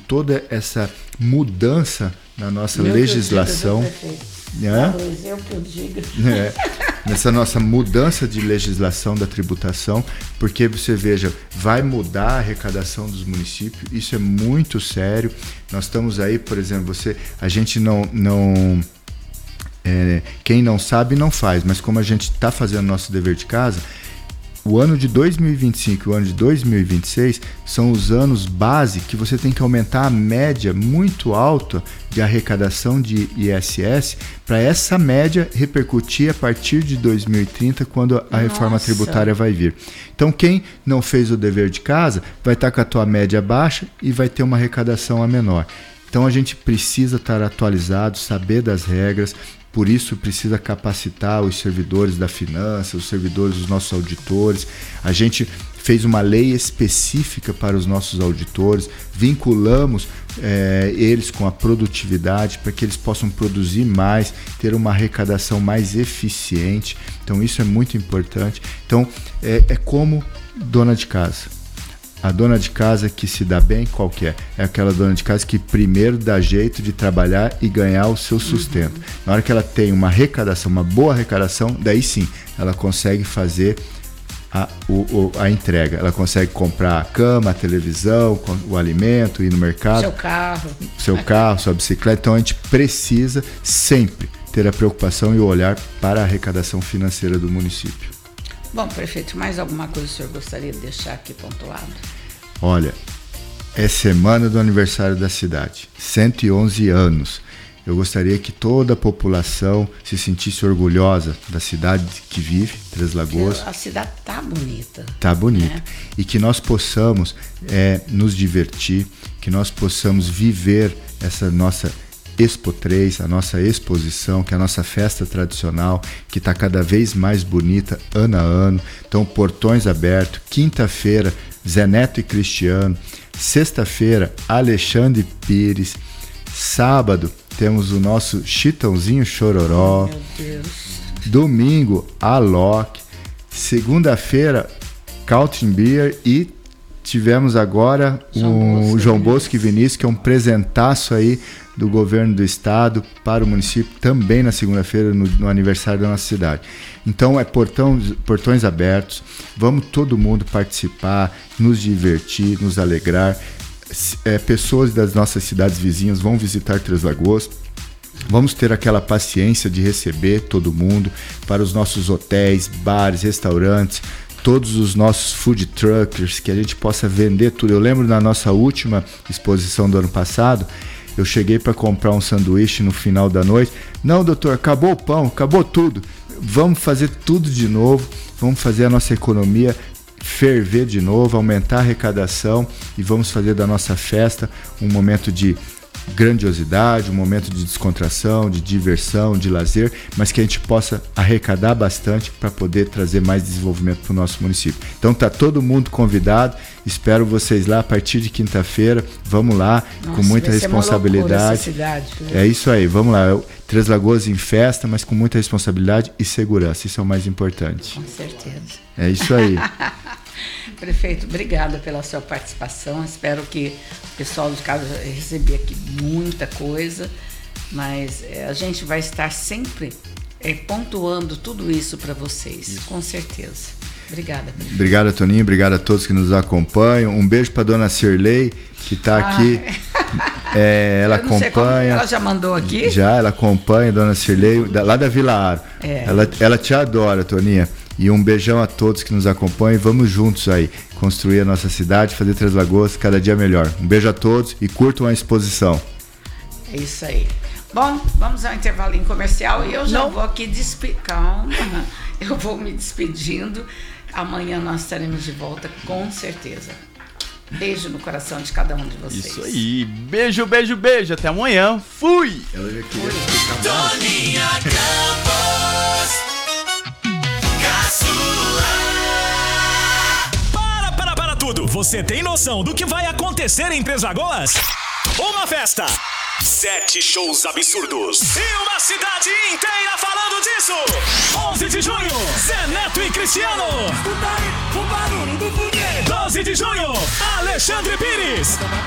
toda essa mudança na nossa legislação, Eu que eu digo. Nessa nossa mudança de legislação da tributação, porque você veja, vai mudar a arrecadação dos municípios, isso é muito sério. Nós estamos aí, por exemplo, a gente quem não sabe não faz, mas como a gente está fazendo nosso dever de casa, o ano de 2025 e o ano de 2026 são os anos base que você tem que aumentar a média muito alta de arrecadação de ISS para essa média repercutir a partir de 2030, quando a reforma tributária vai vir. Então, quem não fez o dever de casa vai estar com a tua média baixa e vai ter uma arrecadação a menor. Então, a gente precisa estar atualizado, saber das regras. Por isso, precisa capacitar os servidores da finança, os servidores dos nossos auditores. A gente fez uma lei específica para os nossos auditores, vinculamos eles com a produtividade para que eles possam produzir mais, ter uma arrecadação mais eficiente. Então, isso é muito importante. Então, é como dona de casa. A dona de casa que se dá bem, qual que é? É aquela dona de casa que primeiro dá jeito de trabalhar e ganhar o seu sustento. Na hora que ela tem uma arrecadação, uma boa arrecadação, daí sim, ela consegue fazer a entrega. Ela consegue comprar a cama, a televisão, o alimento, ir no mercado. Seu carro, sua bicicleta. Então a gente precisa sempre ter a preocupação e o olhar para a arrecadação financeira do município. Bom, prefeito, mais alguma coisa que o senhor gostaria de deixar aqui pontuado? Olha, é semana do aniversário da cidade, 111 anos. Eu gostaria que toda a população se sentisse orgulhosa da cidade que vive, Três Lagoas. A cidade tá bonita. Tá bonita. Né? E que nós possamos nos divertir, que nós possamos viver essa nossa Expo 3, a nossa exposição, que é a nossa festa tradicional, que está cada vez mais bonita ano a ano. Então, portões abertos. Quinta-feira, Zé Neto e Cristiano. Sexta-feira, Alexandre Pires. Sábado, temos o nosso Chitãozinho Chororó. Meu Deus. Domingo, Alok. Segunda-feira, Country Beer. E tivemos agora o João Bosco e Vinícius, que é um presentaço aí do governo do estado para o município, também na segunda-feira, no aniversário da nossa cidade. Então, portões abertos, vamos todo mundo participar, nos divertir, nos alegrar. Pessoas das nossas cidades vizinhas vão visitar Três Lagoas. Vamos ter aquela paciência de receber todo mundo para os nossos hotéis, bares, restaurantes, todos os nossos food truckers, que a gente possa vender tudo. Eu lembro na nossa última exposição do ano passado, eu cheguei para comprar um sanduíche no final da noite. Não, doutor, acabou o pão, acabou tudo. Vamos fazer tudo de novo, vamos fazer a nossa economia ferver de novo, aumentar a arrecadação e vamos fazer da nossa festa um momento de grandiosidade, um momento de descontração, de diversão, de lazer, mas que a gente possa arrecadar bastante para poder trazer mais desenvolvimento para o nosso município. Então tá todo mundo convidado, espero vocês lá a partir de quinta-feira, vamos lá. Nossa, com muita responsabilidade. Cidade, né? É isso aí, vamos lá. Três Lagoas em festa, mas com muita responsabilidade e segurança, isso é o mais importante. Com certeza. É isso aí. Prefeito, obrigada pela sua participação. Espero que o pessoal do caso receber aqui muita coisa, mas a gente vai estar sempre pontuando tudo isso para vocês, isso. Com certeza. Obrigada, prefeito. Obrigado, Toninho. Obrigado a todos que nos acompanham. Um beijo para dona Cirlei, que está aqui. Ela acompanha. Ela já mandou aqui? Já, ela acompanha, dona Cirlei, lá da Vila Aro. Ela te adora, Toninha. E um beijão a todos que nos acompanham. Vamos juntos aí construir a nossa cidade, fazer Três Lagoas cada dia melhor. Um beijo a todos e curtam a exposição. É isso aí. Bom, vamos ao intervalinho comercial e eu já vou aqui Calma, eu vou me despedindo. Amanhã nós estaremos de volta, com certeza. Beijo no coração de cada um de vocês. Isso aí. Beijo, beijo, beijo. Até amanhã. Fui! Ela já queria explicar. Toninha Campos. Para tudo! Você tem noção do que vai acontecer em Três Lagoas? Uma festa! 7 shows absurdos! E uma cidade inteira falando disso! 11 de junho, Zé Neto e Cristiano! O barulho do foguete! 12 de junho, Alexandre Pires!